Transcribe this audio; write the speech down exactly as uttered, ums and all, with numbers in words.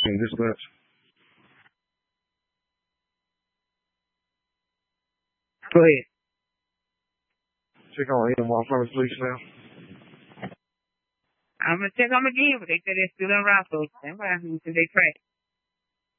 question. This much. Go ahead. Check on him while I'm asleep now. I'm gonna check on them again, but they said they're still in route, so stand by until they track.